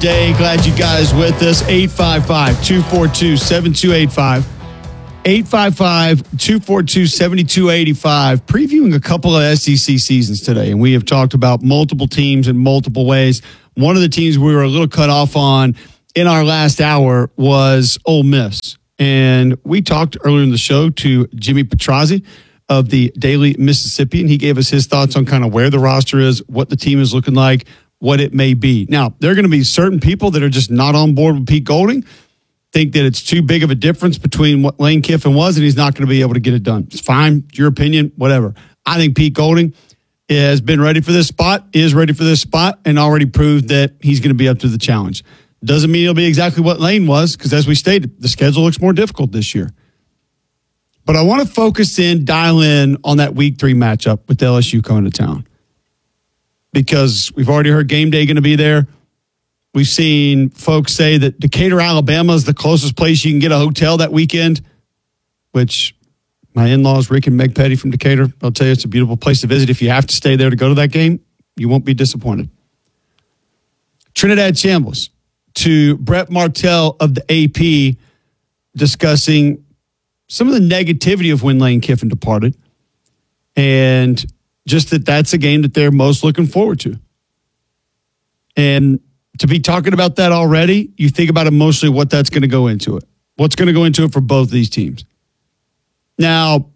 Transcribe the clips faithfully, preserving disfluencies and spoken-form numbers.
day. Glad you guys with us. eight five five, two four two, seven two eight five. eight five five, two four two, seven two eight five. Previewing a couple of S E C seasons today, and we have talked about multiple teams in multiple ways. One of the teams we were a little cut off on in our last hour was Ole Miss. And we talked earlier in the show to Jimmy Petrozzi of the Daily Mississippian. He gave us his thoughts on kind of where the roster is, what the team is looking like, what it may be. Now, there are going to be certain people that are just not on board with Pete Golding, think that it's too big of a difference between what Lane Kiffin was and he's not going to be able to get it done. It's fine. It's your opinion, whatever. I think Pete Golding has been ready for this spot, is ready for this spot, and already proved that he's going to be up to the challenge. Doesn't mean it'll be exactly what Lane was, because as we stated, the schedule looks more difficult this year. But I want to focus in, dial in on that week three matchup with L S U coming to town. Because we've already heard game day going to be there. We've seen folks say that Decatur, Alabama is the closest place you can get a hotel that weekend, which my in-laws, Rick and Meg Petty from Decatur, I'll tell you, it's a beautiful place to visit. If you have to stay there to go to that game, you won't be disappointed. Trinidad Chambliss to Brett Martell of the A P discussing some of the negativity of when Lane Kiffin departed, and just that that's a game that they're most looking forward to. And to be talking about that already, you think about emotionally what that's going to go into it. What's going to go into it for both these teams. Now,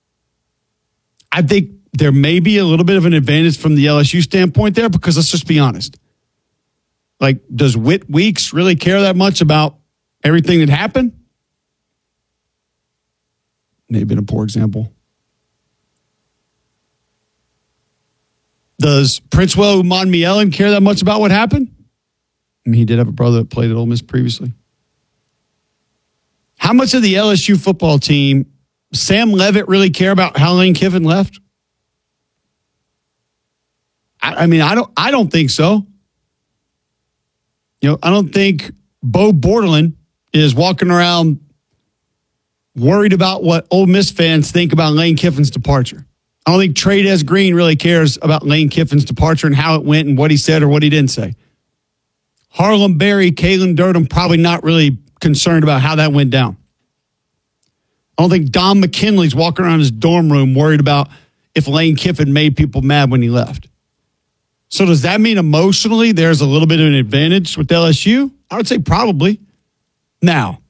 I think there may be a little bit of an advantage from the L S U standpoint there, because let's just be honest. Like, does Whit Weeks really care that much about everything that happened? Maybe been a poor example. Does Princewell Umanmielen care that much about what happened? I mean, he did have a brother that played at Ole Miss previously. How much of the L S U football team, Sam Leavitt, really care about how Lane Kiffin left? I, I mean, I don't. I don't think so. You know, I don't think Bo Bordelon is walking around worried about what Ole Miss fans think about Lane Kiffin's departure. I don't think Trey Green really cares about Lane Kiffin's departure and how it went and what he said or what he didn't say. Harlem Berry, Kalen Durham, probably not really concerned about how that went down. I don't think Don McKinley's walking around his dorm room worried about if Lane Kiffin made people mad when he left. So does that mean emotionally there's a little bit of an advantage with L S U? I would say probably. Now,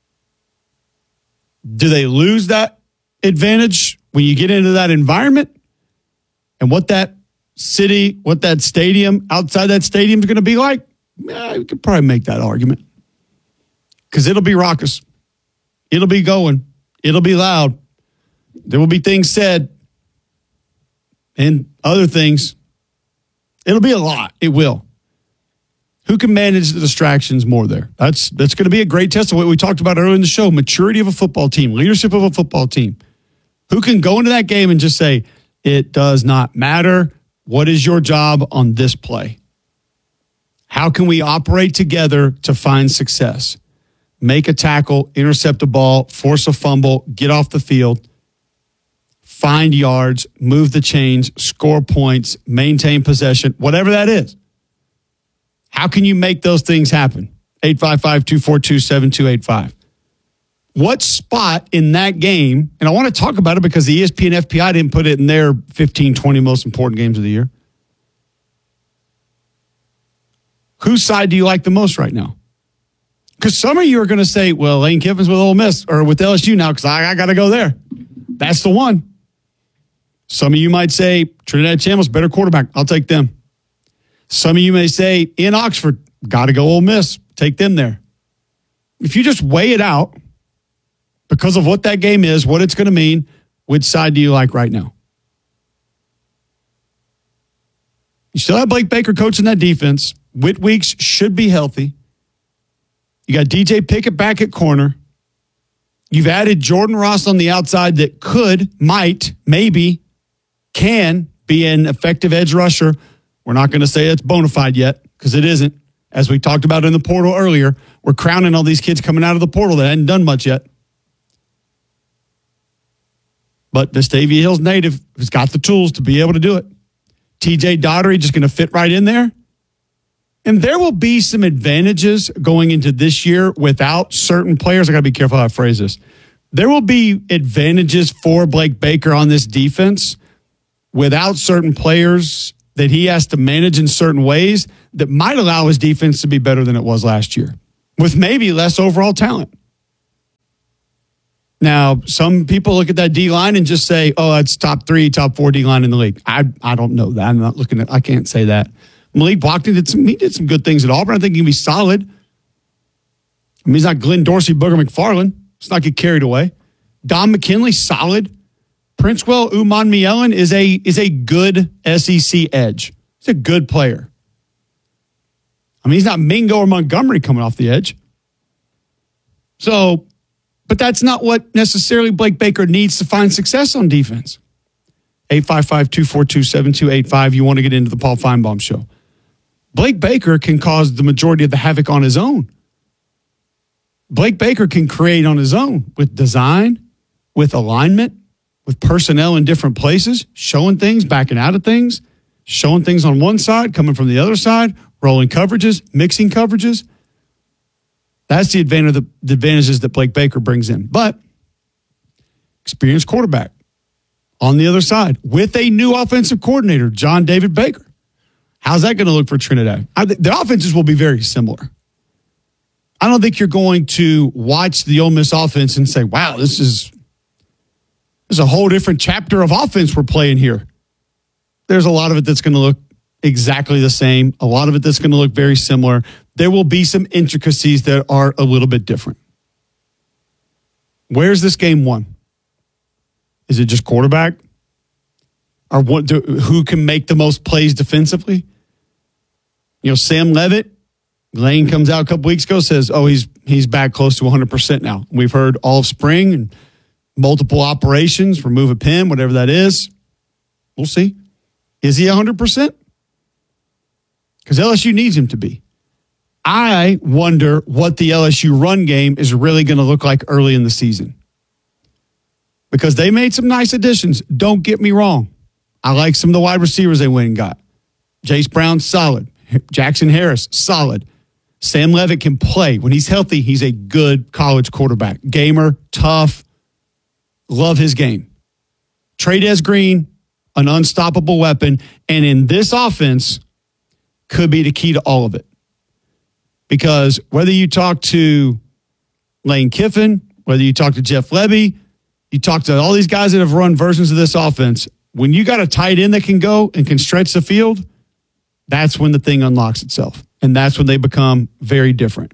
do they lose that advantage when you get into that environment and what that city, what that stadium, outside that stadium is going to be like? Yeah, we could probably make that argument. Because it'll be raucous. It'll be going. It'll be loud. There will be things said and other things. It'll be a lot. It will. Who can manage the distractions more there? That's that's going to be a great test of what we talked about earlier in the show. Maturity of a football team, leadership of a football team. Who can go into that game and just say, it does not matter. What is your job on this play? How can we operate together to find success? Make a tackle, intercept a ball, force a fumble, get off the field, find yards, move the chains, score points, maintain possession, whatever that is. How can you make those things happen? eight five five, two four two, seven two eight five. What spot in that game, and I want to talk about it because the E S P N F P I didn't put it in their fifteen, twenty most important games of the year. Whose side do you like the most right now? Because some of you are going to say, well, Lane Kiffin's with Ole Miss or with L S U now because I, I got to go there. That's the one. Some of you might say, Trinidad Chambliss, better quarterback. I'll take them. Some of you may say, in Oxford, got to go Ole Miss. Take them there. If you just weigh it out because of what that game is, what it's going to mean, which side do you like right now? You still have Blake Baker coaching that defense. Whit Weeks should be healthy. You got D J Pickett back at corner. You've added Jordan Ross on the outside that could, might, maybe, can be an effective edge rusher. We're not going to say it's bona fide yet because it isn't. As we talked about in the portal earlier, we're crowning all these kids coming out of the portal that hadn't done much yet. But Vestavia Hills native has got the tools to be able to do it. T J Daugherty just going to fit right in there. And there will be some advantages going into this year without certain players. I got to be careful how I phrase this. There will be advantages for Blake Baker on this defense without certain players that he has to manage in certain ways that might allow his defense to be better than it was last year, with maybe less overall talent. Now, some people look at that D-line and just say, oh, that's top three, top four D-line in the league. I I don't know that. I'm not looking at I can't say that. Malik Blockton did some, he did some good things at Auburn. I think he can be solid. I mean, he's not Glenn Dorsey, Booger McFarland. Let's not get carried away. Don McKinley, solid. Princewell Umanmielen is a is a good S E C edge. He's a good player. I mean, he's not Mingo or Montgomery coming off the edge. So, but that's not what necessarily Blake Baker needs to find success on defense. eight five five, two four two, seven two eight five. You want to get into the Paul Feinbaum show. Blake Baker can cause the majority of the havoc on his own. Blake Baker can create on his own with design, with alignment, with personnel in different places, showing things, backing out of things, showing things on one side, coming from the other side, rolling coverages, mixing coverages. That's the advantage of the, the advantages that Blake Baker brings in. But experienced quarterback on the other side with a new offensive coordinator, John David Baker. How's that going to look for Trinidad? I th- the offenses will be very similar. I don't think you're going to watch the Ole Miss offense and say, wow, this is, this is a whole different chapter of offense we're playing here. There's a lot of it that's going to look exactly the same. A lot of it that's going to look very similar. There will be some intricacies that are a little bit different. Where's this game won? Is it just quarterback? Or what, do, who can make the most plays defensively? You know, Sam Leavitt, Lane comes out a couple weeks ago, says, oh, he's he's back close to one hundred percent now. We've heard all of spring and multiple operations, remove a pin, whatever that is. We'll see. Is he one hundred percent? Because L S U needs him to be. I wonder what the L S U run game is really going to look like early in the season. Because they made some nice additions. Don't get me wrong. I like some of the wide receivers they went and got. Jace Brown, solid. Jackson Harris, solid. Sam Leavitt can play. When he's healthy, he's a good college quarterback. Gamer, tough. Love his game. Trey'Dez Green, an unstoppable weapon. And in this offense, could be the key to all of it. Because whether you talk to Lane Kiffin, whether you talk to Jeff Lebby, you talk to all these guys that have run versions of this offense, when you got a tight end that can go and can stretch the field, that's when the thing unlocks itself. And that's when they become very different.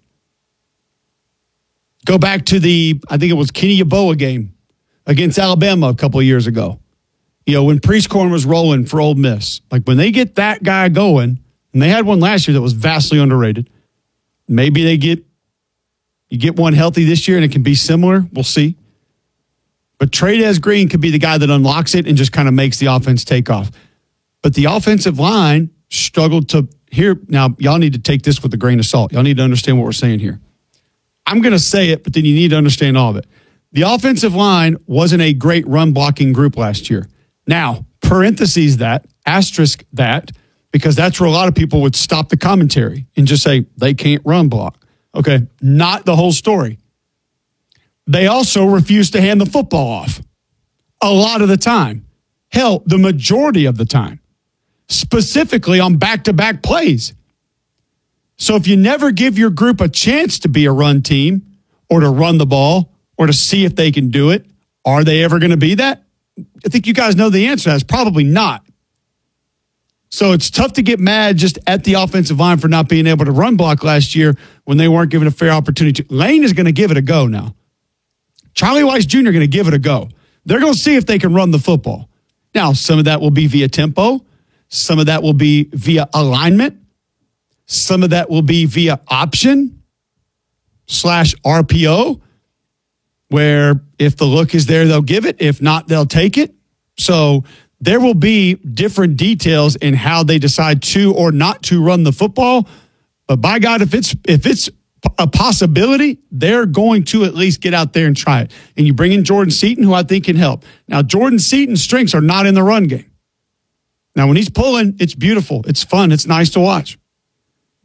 Go back to the, I think it was Kenny Yeboah game against Alabama a couple of years ago. You know, when Prieskorn was rolling for Ole Miss. Like when they get that guy going, and they had one last year that was vastly underrated. Maybe they get, you get one healthy this year and it can be similar. We'll see. But Trey'Dez Green could be the guy that unlocks it and just kind of makes the offense take off. But the offensive line struggled to here. Now, y'all need to take this with a grain of salt. Y'all need to understand what we're saying here. I'm going to say it, but then you need to understand all of it. The offensive line wasn't a great run blocking group last year. Now, parentheses that, asterisk that, because that's where a lot of people would stop the commentary and just say they can't run block. Okay, not the whole story. They also refuse to hand the football off a lot of the time. Hell, the majority of the time, specifically on back-to-back plays. So if you never give your group a chance to be a run team or to run the ball or to see if they can do it, are they ever going to be that? I think you guys know the answer to that. It's probably not. So it's tough to get mad just at the offensive line for not being able to run block last year when they weren't given a fair opportunity to. Lane is going to give it a go now. Charlie Weiss Junior going to give it a go. They're going to see if they can run the football. Now, some of that will be via tempo. Some of that will be via alignment. Some of that will be via option slash R P O, where if the look is there, they'll give it. If not, they'll take it. So there will be different details in how they decide to or not to run the football. But by God, if it's if it's a possibility, they're going to at least get out there and try it. And you bring in Jordan Seaton, who I think can help. Now, Jordan Seaton's strengths are not in the run game. Now, when he's pulling, it's beautiful. It's fun. It's nice to watch.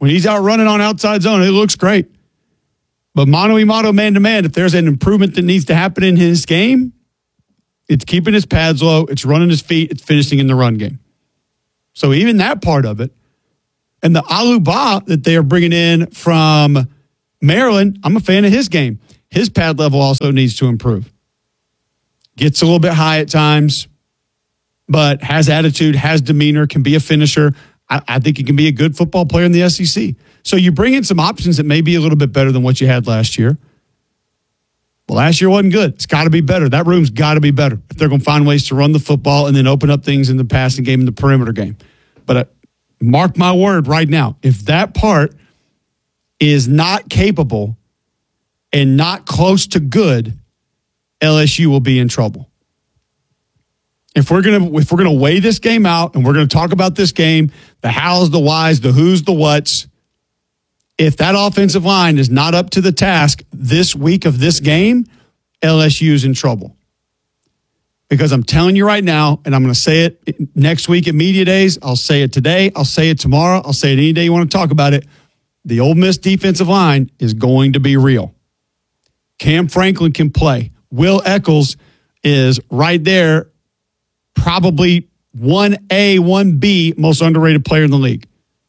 When he's out running on outside zone, it looks great. But mano-a-mano, man-to-man, if there's an improvement that needs to happen in his game, it's keeping his pads low, it's running his feet, it's finishing in the run game. So even that part of it, and the Aluba that they are bringing in from Maryland, I'm a fan of his game. His pad level also needs to improve. Gets a little bit high at times, but has attitude, has demeanor, can be a finisher. I, I think he can be a good football player in the S E C. So you bring in some options that may be a little bit better than what you had last year. Well, last year wasn't good. It's got to be better. That room's got to be better if they're going to find ways to run the football and then open up things in the passing game and the perimeter game. But uh, mark my word right now, if that part is not capable and not close to good, L S U will be in trouble. If we're gonna if we're gonna weigh this game out and we're gonna talk about this game, the hows, the whys, the who's, the whats, if that offensive line is not up to the task this week of this game, L S U is in trouble. Because I'm telling you right now, and I'm going to say it next week at Media Days, I'll say it today, I'll say it tomorrow, I'll say it any day you want to talk about it, the Ole Miss defensive line is going to be real. Cam Franklin can play. Will Eccles is right there, probably one A, one B most underrated player in the league.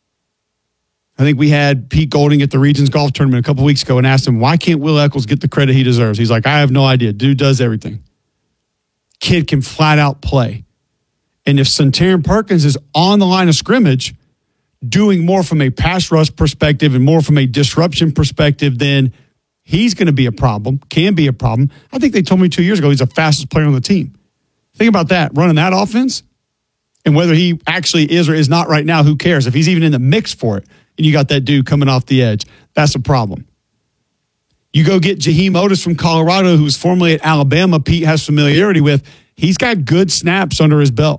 I think we had Pete Golding at the Regions Golf Tournament a couple weeks ago and asked him, why can't Will Eccles get the credit he deserves? He's like, I have no idea. Dude does everything. Kid can flat out play. And if Santarin Perkins is on the line of scrimmage, doing more from a pass rush perspective and more from a disruption perspective, then he's going to be a problem, can be a problem. I think they told me two years ago he's the fastest player on the team. Think about that, running that offense, and whether he actually is or is not right now, who cares? If he's even in the mix for it, and you got that dude coming off the edge, that's a problem. You go get Jaheim Otis from Colorado, who was formerly at Alabama, Pete has familiarity with. He's got good snaps under his belt.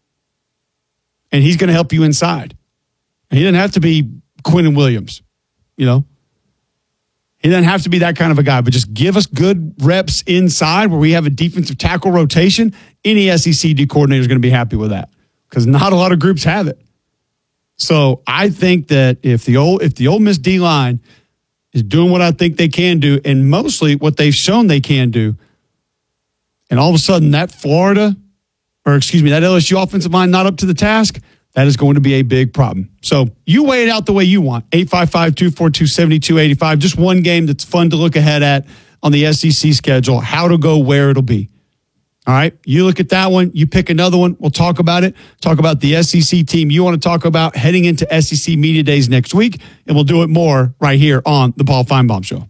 And he's going to help you inside. And he doesn't have to be Quinnen Williams, you know. He doesn't have to be that kind of a guy, but just give us good reps inside where we have a defensive tackle rotation. Any S E C D coordinator is going to be happy with that because not a lot of groups have it. So I think that if the old if the Ole Miss D-line is doing what I think they can do, and mostly what they've shown they can do, and all of a sudden that Florida, or excuse me, that L S U offensive line not up to the task, that is going to be a big problem. So you weigh it out the way you want. eight five five, two four two, seven two eight five. Just one game that's fun to look ahead at on the S E C schedule, how to go, where it'll be. All right, you look at that one, you pick another one, we'll talk about it, talk about the S E C team you want to talk about heading into S E C Media Days next week, and we'll do it more right here on the Paul Feinbaum Show.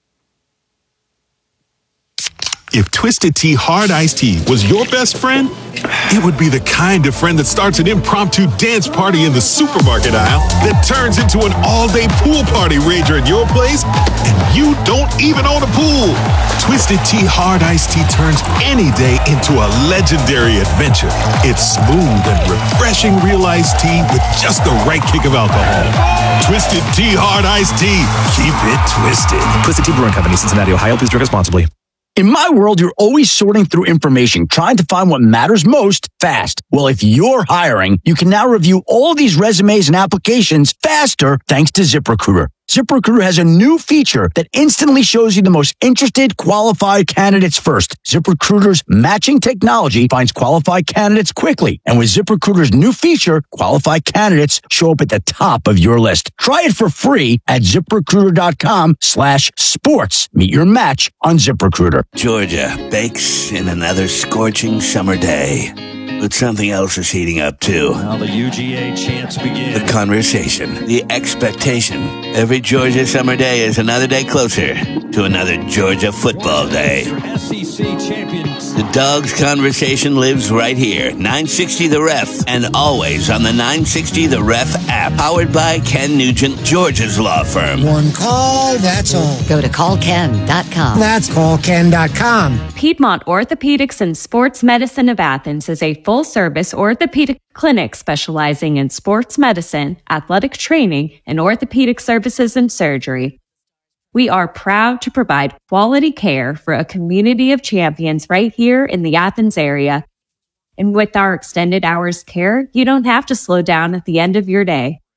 If Twisted Tea Hard Iced Tea was your best friend, it would be the kind of friend that starts an impromptu dance party in the supermarket aisle that turns into an all-day pool party rager at your place, and you don't even own a pool. Twisted Tea Hard Iced Tea turns any day into a legendary adventure. It's smooth and refreshing real iced tea with just the right kick of alcohol. Twisted Tea Hard Iced Tea. Keep it twisted. Twisted Tea Brewing Company, Cincinnati, Ohio. Please drink responsibly. In my world, you're always sorting through information, trying to find what matters most fast. Well, if you're hiring, you can now review all these resumes and applications faster thanks to ZipRecruiter. ZipRecruiter has a new feature that instantly shows you the most interested, qualified candidates first. ZipRecruiter's matching technology finds qualified candidates quickly. And with ZipRecruiter's new feature, qualified candidates show up at the top of your list. Try it for free at ZipRecruiter.com slash sports. Meet your match on ZipRecruiter. Georgia bakes in another scorching summer day. But something else is heating up, too. Now the U G A chants begin. The conversation, the expectation. Every Georgia summer day is another day closer to another Georgia football day. S E C champions. The Dogs conversation lives right here. nine sixty The Ref, and always on the nine sixty The Ref app. Powered by Ken Nugent, Georgia's law firm. One call, that's all. Go to call ken dot com. That's call ken dot com. Piedmont Orthopedics and Sports Medicine of Athens is a full-service orthopedic clinic specializing in sports medicine, athletic training, and orthopedic services and surgery. We are proud to provide quality care for a community of champions right here in the Athens area. And with our extended hours care, you don't have to slow down at the end of your day.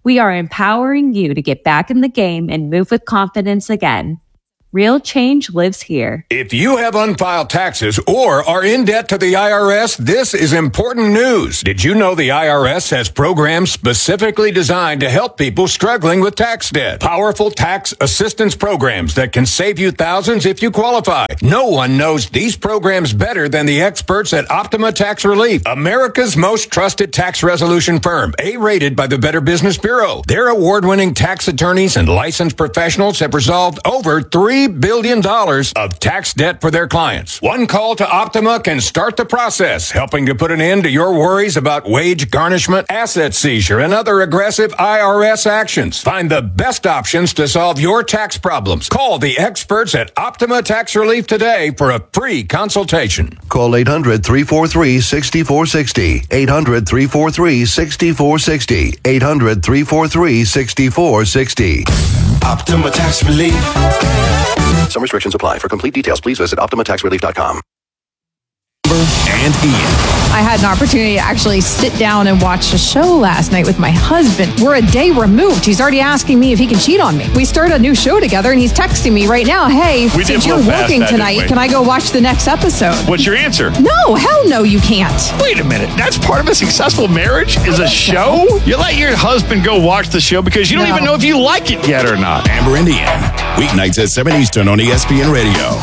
We are empowering you to get back in the game and move with confidence again. Real change lives here. If you have unfiled taxes or are in debt to the I R S, this is important news. Did you know the I R S has programs specifically designed to help people struggling with tax debt? Powerful tax assistance programs that can save you thousands if you qualify. No one knows these programs better than the experts at Optima Tax Relief, America's most trusted tax resolution firm, A-rated by the Better Business Bureau. Their award-winning tax attorneys and licensed professionals have resolved over three billion dollars of tax debt for their clients. One call to Optima can start the process, helping to put an end to your worries about wage garnishment, asset seizure, and other aggressive I R S actions. Find the best options to solve your tax problems. Call the experts at Optima Tax Relief today for a free consultation. Call eight hundred, three four three, six four six zero. eight hundred, three four three, six four six zero. eight hundred, three four three, six four six zero. Optima Tax Relief. Some restrictions apply. For complete details, please visit optima tax relief dot com. And Ian. I had an opportunity to actually sit down and watch a show last night with my husband. We're a day removed. He's already asking me if he can cheat on me. We started a new show together, and he's texting me right now, hey, we since you're working that, tonight, can I go watch the next episode? What's your answer? No, hell no, you can't. Wait a minute. That's part of a successful marriage is a show? You let your husband go watch the show because you don't no. even know if you like it yet or not. Amber and Ian. Weeknights at seven Eastern on E S P N Radio.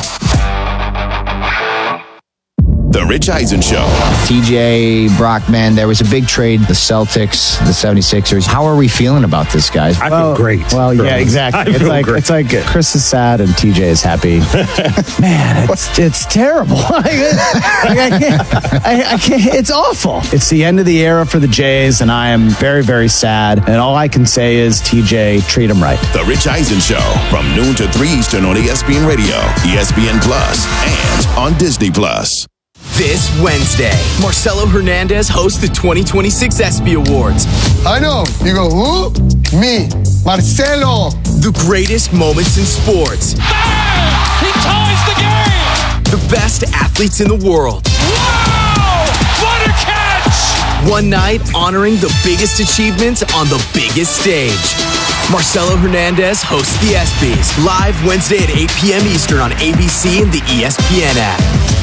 The Rich Eisen Show. T J, Brockman, there was a big trade. The Celtics, the seventy-sixers. How are we feeling about this, guys? I well, feel great. Well, yeah, exactly. It's like, it's like Chris is sad and T J is happy. Man, it's it's terrible. I, I, can't, I, I can't, it's awful. It's the end of the era for the Jays, and I am very, very sad. And all I can say is, T J, treat him right. The Rich Eisen Show, from noon to three Eastern on E S P N Radio, E S P N Plus, and on Disney Plus. This Wednesday, Marcelo Hernandez hosts the twenty twenty-six ESPY Awards. I know. You go, who? Me, Marcelo. The greatest moments in sports. Bang! He ties the game! The best athletes in the world. Wow! What a catch! One night honoring the biggest achievements on the biggest stage. Marcelo Hernandez hosts the ESPYs, live Wednesday at eight p.m. Eastern on A B C and the E S P N app.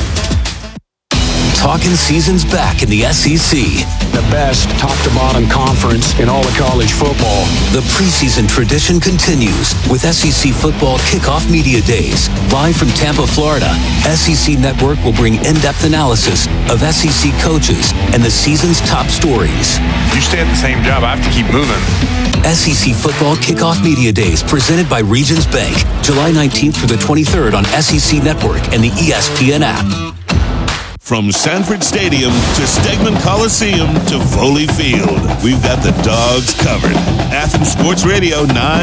Talking season's back in the S E C. The best top-to-bottom conference in all of college football. The preseason tradition continues with S E C Football Kickoff Media Days. Live from Tampa, Florida, S E C Network will bring in-depth analysis of S E C coaches and the season's top stories. You stay at the same job, I have to keep moving. S E C Football Kickoff Media Days presented by Regions Bank. July nineteenth through the twenty-third on S E C Network and the E S P N app. From Sanford Stadium to Stegman Coliseum to Foley Field, we've got the dogs covered. Athens Sports Radio nine